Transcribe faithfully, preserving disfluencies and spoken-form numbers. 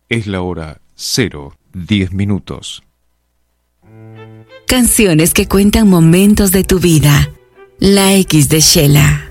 Es la hora cero, diez minutos. Canciones que cuentan momentos de tu vida. La X de Shela.